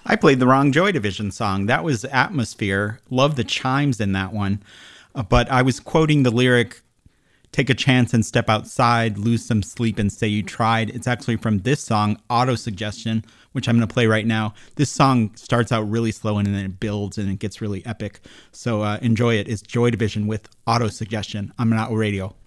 I played the wrong Joy Division song. That was Atmosphere. Love the chimes in that one. But I was quoting the lyric, take a chance and step outside, lose some sleep and say you tried. It's actually from this song, Auto Suggestion, which I'm going to play right now. This song starts out really slow and then it builds and it gets really epic. So enjoy it. It's Joy Division with Auto Suggestion. I'm Not Radio.